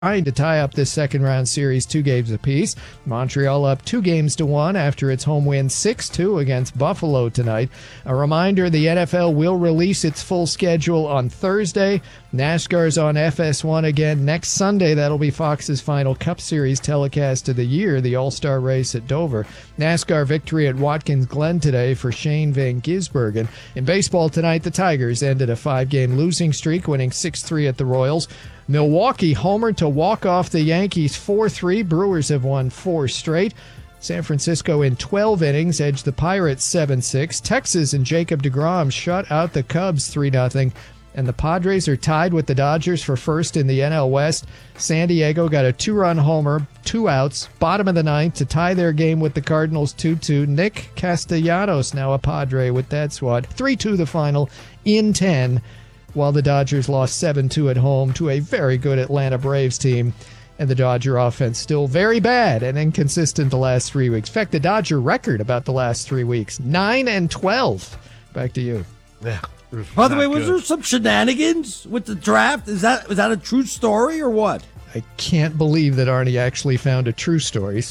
trying to tie up this second-round series 2 games apiece. Montreal up 2-1 after its home win 6-2 against Buffalo tonight. A reminder, the NFL will release its full schedule on Thursday. NASCAR's on FS1 again next Sunday. That'll be Fox's final Cup Series telecast of the year, the All-Star race at Dover. NASCAR victory at Watkins Glen today for Shane Van Gisbergen. In baseball tonight, the Tigers ended a 5-game losing streak, winning 6-3 at the Royals. Milwaukee homered to walk off the Yankees 4-3. Brewers have won 4 straight. San Francisco in 12 innings edged the Pirates 7-6. Texas and Jacob deGrom shut out the Cubs 3-0. And the Padres are tied with the Dodgers for first in the NL West. San Diego got a 2-run homer, 2 outs, bottom of the ninth to tie their game with the Cardinals 2-2. Nick Castellanos, now a Padre with that squad. 3-2 the final in 10. While the Dodgers lost 7-2 at home to a very good Atlanta Braves team. And the Dodger offense still very bad and inconsistent the last 3 weeks. In fact, the Dodger record about the last 3 weeks, 9-12. Back to you. Yeah. By the way, was there some shenanigans with the draft? Was that a true story or what? I can't believe that Arnie actually found a true story.